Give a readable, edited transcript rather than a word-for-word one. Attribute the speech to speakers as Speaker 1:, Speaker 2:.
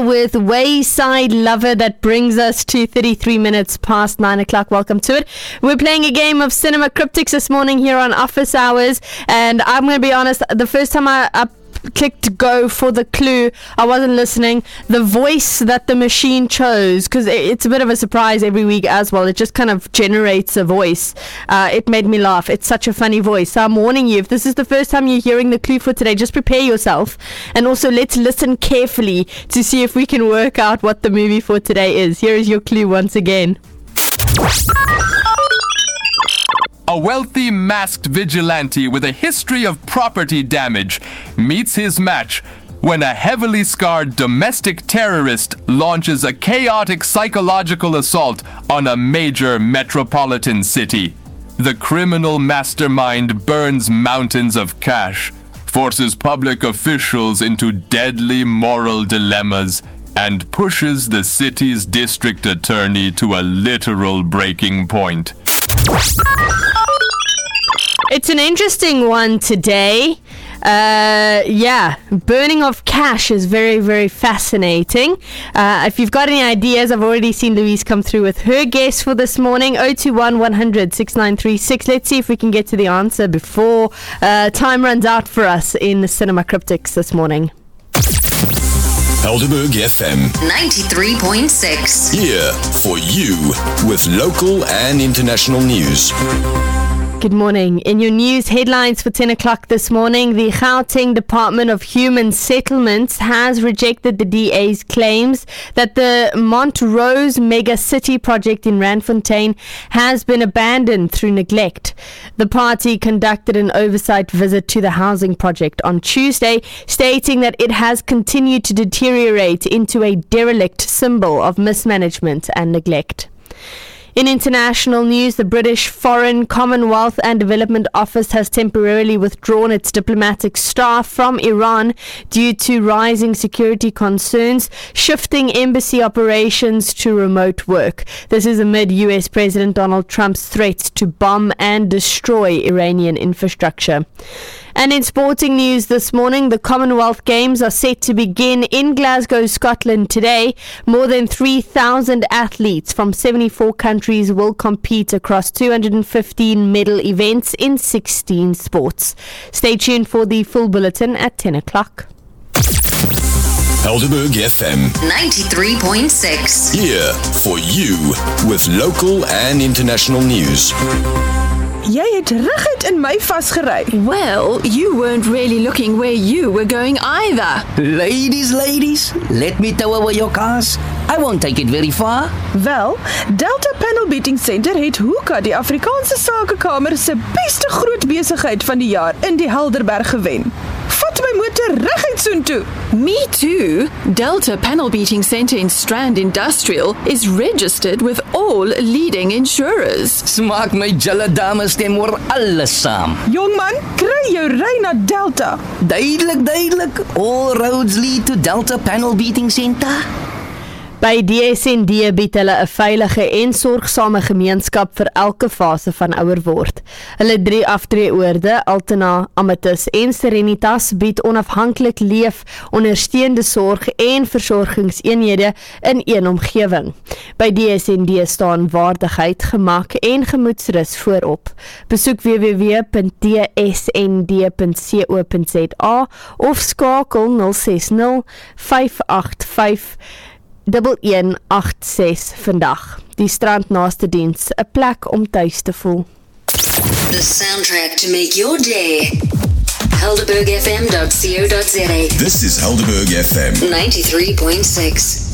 Speaker 1: with Wayside Lover. That brings us to 33 minutes past 9 o'clock. Welcome to it. We're playing a game of Cinema Cryptics this morning here on Office Hours, and I'm going to be honest, the first time I clicked go for the clue, I wasn't listening. The voice that the machine chose, because it's a bit of a surprise every week as well, it just kind of generates a voice. It made me laugh. It's such a funny voice. So I'm warning you, if this is the first time you're hearing the clue for today, just prepare yourself, and also let's listen carefully to see if we can work out what the movie for today is. Here is your clue once again.
Speaker 2: A wealthy masked vigilante with a history of property damage meets his match when a heavily scarred domestic terrorist launches a chaotic psychological assault on a major metropolitan city. The criminal mastermind burns mountains of cash, forces public officials into deadly moral dilemmas, and pushes the city's district attorney to a literal breaking point.
Speaker 1: It's an interesting one today. Burning of cash is very, very fascinating. If you've got any ideas, I've already seen Louise come through with her guess for this morning. 021 100 6936. Let's see if we can get to the answer before time runs out for us in the Cinema Cryptics this morning.
Speaker 3: Helderberg FM
Speaker 4: 93.6.
Speaker 3: Here for you with local and international news.
Speaker 1: Good morning. In your news headlines for 10 o'clock this morning, the Gauteng Department of Human Settlements has rejected the DA's claims that the Montrose Mega City project in Randfontein has been abandoned through neglect. The party conducted an oversight visit to the housing project on Tuesday, stating that it has continued to deteriorate into a derelict symbol of mismanagement and neglect. In international news, the British Foreign, Commonwealth and Development Office has temporarily withdrawn its diplomatic staff from Iran due to rising security concerns, shifting embassy operations to remote work. This is amid US President Donald Trump's threats to bomb and destroy Iranian infrastructure. And in sporting news this morning, the Commonwealth Games are set to begin in Glasgow, Scotland today. More than 3,000 athletes from 74 countries will compete across 215 medal events in 16 sports. Stay tuned for the full bulletin at 10 o'clock.
Speaker 3: Helderberg FM
Speaker 4: 93.6.
Speaker 3: Here for you with local and international news.
Speaker 5: Jy het reguit in my vasgery.
Speaker 6: Well, you weren't really looking where you were going either.
Speaker 7: Ladies, let me tow away your cars. I won't take it very far.
Speaker 5: Wel, Delta Panel Beating Center het Hoeka, die Afrikaanse Sakekamer se beste groot besigheid van die jaar in die Helderberg gewen. Vat my motor reguit soontoe.
Speaker 6: Me too. Delta Panel Beating Center in Strand Industrial is registered with all leading insurers.
Speaker 7: Smaak my julle dames stem oor alles saam.
Speaker 5: Jongman, kry jou ry na Delta.
Speaker 7: Duidelik. All roads lead to Delta Panel Beating Center.
Speaker 1: By DSND bied hulle 'n veilige en sorgsame gemeenskap vir elke fase van ouer word. Hulle 3 aftreeoorde, Altena, Amatus en Serenitas, bied onafhanklik leef, ondersteunende sorg en versorgingseenhede in een omgewing. By DSND staan waardigheid, gemak en gemoedsrus voorop. Besoek www.dsnd.co.za of skakel 060 585 1186 vandag. Die strandnaaste diens, 'n plek om tuis te voel.
Speaker 4: The soundtrack to make your day. Helderbergfm.co.za.
Speaker 3: This is Helderberg FM
Speaker 4: 93.6.